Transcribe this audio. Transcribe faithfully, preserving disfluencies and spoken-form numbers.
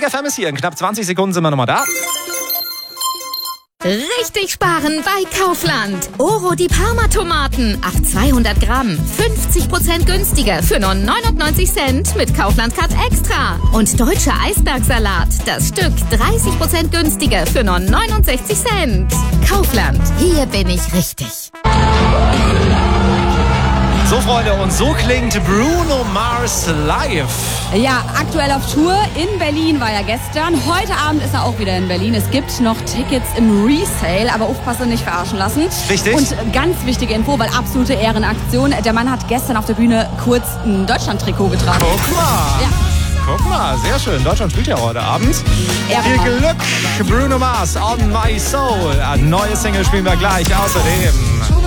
F M ist hier. In knapp zwanzig Sekunden sind wir nochmal da. Richtig sparen bei Kaufland. Oro die Parma-Tomaten auf zweihundert Gramm. fünfzig Prozent günstiger für nur neunundneunzig Cent mit Kaufland Card Extra. Und deutscher Eisbergsalat. Das Stück dreißig Prozent günstiger für nur neunundsechzig Cent. Kaufland. Hier bin ich richtig. So, Freunde, und so klingt Bruno Mars live. Ja, aktuell auf Tour in Berlin war er gestern. Heute Abend ist er auch wieder in Berlin. Es gibt noch Tickets im Resale, aber aufpassen, nicht verarschen lassen. Richtig. Und ganz wichtige Info, weil absolute Ehrenaktion. Der Mann hat gestern auf der Bühne kurz ein Deutschland-Trikot getragen. Guck mal. Ja. Guck mal, sehr schön. Deutschland spielt ja heute Abend. Ehrenmann. Viel Glück, Bruno Mars, On My Soul. Eine neue Single spielen wir gleich. Außerdem